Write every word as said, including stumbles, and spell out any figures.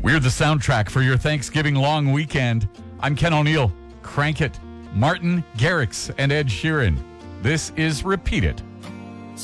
We're the soundtrack for your Thanksgiving long weekend. I'm Ken O'Neill. Crank It, Martin Garrix, and Ed Sheeran. This is Repeat It.